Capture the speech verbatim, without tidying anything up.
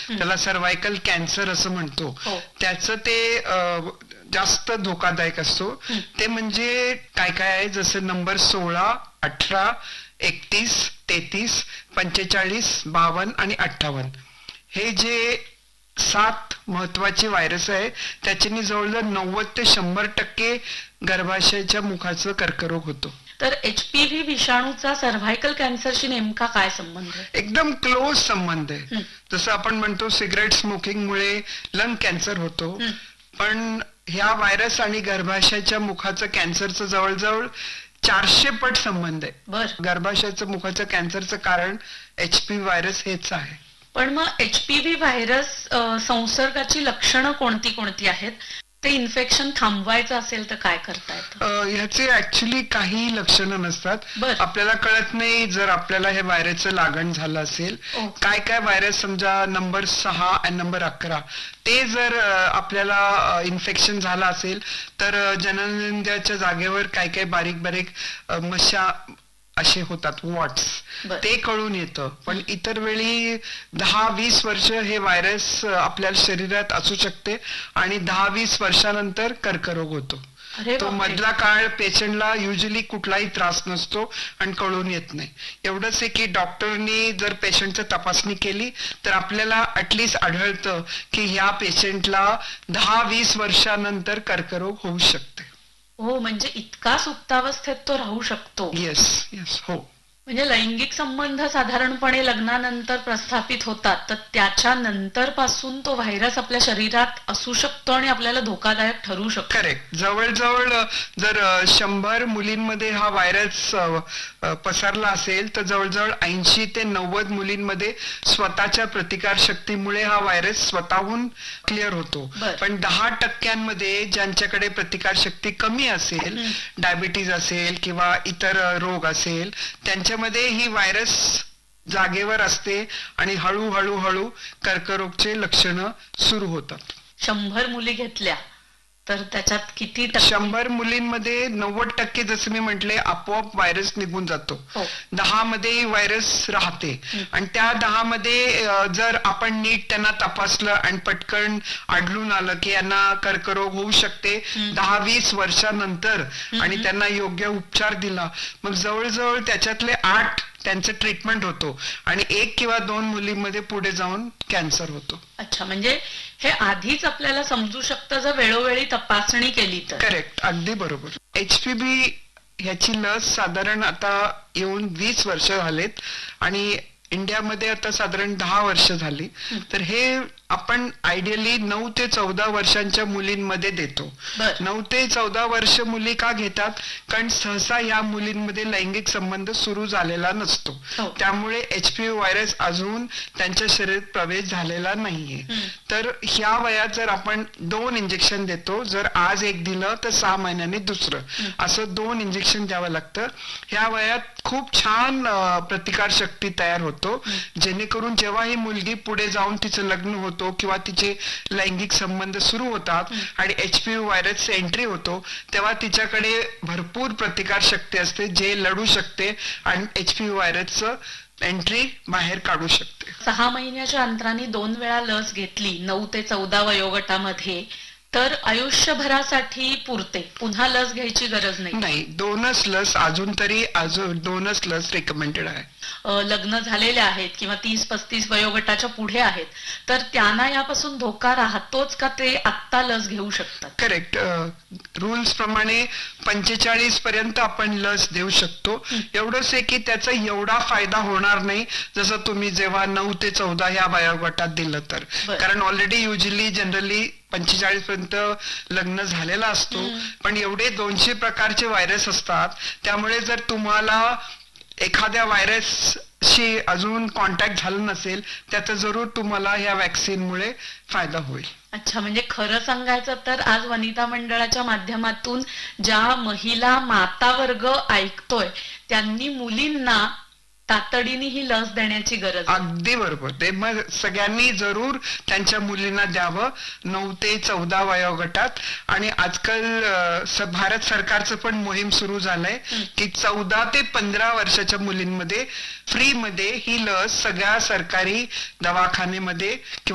त्याला cervical cancer असं म्हणतो, त्याचं ते जास्त धोकादायक असतो. ते म्हणजे काय काय आहे, जसं नंबर सोळा, अठरा, एकतीस, तेहतीस, पंचेचाळीस, बावन्न आणि अठ्ठावन्न हे जे सात महत्वाचे व्हायरस आहे, त्याच्यानी जवळजवळ नव्वद ते शंभर टक्के गर्भाशयाच्या मुखाचं कर्करोग होतो. तर एचपीव्ही विषाणूचा सर्व्हायकल कॅन्सरशी नेमका काय संबंध आहे? एकदम क्लोज संबंध आहे. जसं आपण म्हणतो सिगरेट स्मोकिंगमुळे लंग कॅन्सर होतो, पण ह्या व्हायरस आणि गर्भाशयाच्या मुखाचं कॅन्सरचं जवळजवळ चारशे पट संबंध आहे. गर्भाशयाचं मुखाचं कॅन्सरचं कारण एचपीव्ही व्हायरस हेच आहे. पण मग एचपीव्ही व्हायरस संसर्गाची लक्षणं कोणती कोणती आहेत? ते इन्फेक्शन थांबवायचं असेल तर काय करता येतं? ह्याचे ऍक्च्युली काही लक्षणं नसतात. आपल्याला कळत नाही जर आपल्याला हे व्हायरसचं लागण झालं असेल. काय काय व्हायरस समजा नंबर सहा आणि नंबर अकरा ते जर आपल्याला इन्फेक्शन झालं असेल तर जननेंद्रियाच्या जागेवर काय काय बारीक बारीक मशा असे होतात, वॉट्स, ते कळून येतं. पण इतर वेळी दहा वीस वर्ष हे व्हायरस आपल्या शरीरात असू शकते आणि दहा वीस वर्षानंतर कर्करोग होतो. तो मधला काळ पेशंटला युजली कुठलाही त्रास नसतो आणि कळून येत नाही. एवढंच आहे की डॉक्टरनी जर पेशंटची तपासणी केली तर आपल्याला ऍटलिस्ट आढळतं की ह्या पेशंटला दहा वीस वर्षानंतर कर्करोग होऊ शकते. हो, म्हणजे इतका सुप्तावस्थेत तो राहू शकतो. येस येस हो. म्हणजे लैंगिक संबंध साधारणपणे लग्नानंतर प्रस्थापित होतात, तर त्याच्या नंतर पासून तो व्हायरस आपल्या शरीरात असू शकतो आणि आपल्याला धोकादायक ठरू शकतो. करेक्ट. जवळजवळ जर शंभर मुलींमध्ये हा व्हायरस पसरला असेल तर जवळजवळ ऐंशी ते नव्वद मुलींमध्ये स्वतःच्या प्रतिकार शक्तीमुळे हा व्हायरस स्वतःहून क्लिअर होतो. पण दहा टक्क्यांमध्ये ज्यांच्याकडे प्रतिकार शक्ती कमी असेल, डायबिटीज असेल किंवा इतर रोग असेल, त्यांच्या मध्ये ही व्हायरस जागेवर असते आणि हळूहळू हळू कर्करोगचे लक्षणं सुरू होतात. शंभर मुली घेतल्या तर त्याच्यात किती? शंभर मुलींमध्ये नव्वद टक्के जसं मी म्हटले आपोआप व्हायरस निघून जातो. दहा मध्ये व्हायरस राहते आणि त्या दहा मध्ये जर आपण नीट त्यांना तपासलं आणि पटकन आढळून आलं की यांना कर्करोग होऊ शकते दहा वीस वर्षानंतर आणि त्यांना योग्य उपचार दिला, मग जवळजवळ त्याच्यातले आठ त्यांचं ट्रीटमेंट होतो आणि एक किंवा दोन मुलींमध्ये पुढे जाऊन कॅन्सर होतो. अच्छा, म्हणजे हे आधीच आपल्याला समजू शकतं जर वेळोवेळी तपासणी केली तर. करेक्ट, अगदी बरोबर. एचपीव्ही ह्याची लस साधारण आता येऊन वीस वर्ष झालेत आणि इंडियामध्ये आता साधारण दहा वर्ष झाली. तर हे आपण आयडियली नऊ ते चौदा वर्षांच्या मुलींमध्ये देतो. नऊ ते चौदा वर्ष मुली का घेतात? कारण सहसा या मुलींमध्ये लैंगिक संबंध सुरू झालेला नसतो, त्यामुळे एचपीव्ही व्हायरस अजून त्यांच्या शरीरात प्रवेश झालेला नाहीये. तर ह्या वयात जर आपण दोन इंजेक्शन देतो, जर आज एक दिलं तर सहा महिन्यांनी दुसरं, असं दोन इंजेक्शन द्यावं लागतं. ह्या वयात खूप छान प्रतिकार शक्ती तयार होतो, जेणेकरून जेव्हा ही मुलगी पुढे जाऊन तिचं लग्न होतो किंवा तिचे लैंगिक संबंध सुरू होतात आणि एचपीव्ही व्हायरस एंट्री होतो, तेव्हा तिच्याकडे भरपूर प्रतिकार शक्ती असते जे लढू शकते आणि एचपीव्ही व्हायरसचं एंट्री बाहेर काढू शकते. सहा महिन्याच्या अंतराने दोन वेळा लस घेतली नऊ ते चौदा वयोगटामध्ये तर आयुष्यभरासाठी पुरते, पुन्हा लस घ्यायची गरज नाही? नाही, दोनच लस अजून तरी अजून दोनच लस रिकमेंडेड आहे. लग्न झालेले आहेत किंवा तीस पस्तीस वयोगटाच्या पुढे आहेत तर त्यांना यापासून धोका राहतोच का ते आत्ता लस घेऊ शकतात? करेक्ट. रूल्स प्रमाणे पंचेचाळीस पर्यंत आपण लस देऊ शकतो. एवढंच आहे की त्याचा एवढा फायदा होणार नाही जसं तुम्ही जेव्हा नऊ ते चौदा ह्या वयोगटात दिलं तर, कारण ऑलरेडी युजली जनरली पंचेचाळीस पर्यंत लग्न झालेला असतो. पण एवढे दोनशे प्रकारचे व्हायरस असतात, त्यामुळे जर तुम्हाला एखाद्या व्हायरसशी अजून कॉन्टॅक्ट झालं नसेल त्याचा जरूर तुम्हाला या व्हॅक्सिनमुळे फायदा होईल. अच्छा, म्हणजे खरं सांगायचं तर आज वनिता मंडळाच्या माध्यमातून ज्या महिला माता वर्ग ऐकतोय त्यांनी मुलींना तातडीने ही लस देण्याची गरज. अगदी बरोबर. ते मग सगळ्यांनी जरूर त्यांच्या मुलींना द्यावं नऊ ते चौदा वयोगटात. आणि आजकाल भारत सरकारचं पण मोहीम सुरू झालंय की चौदा ते पंधरा वर्षाच्या मुलींमध्ये फ्री मध्ये ही लस सगळ्या सरकारी दवाखान्यामध्ये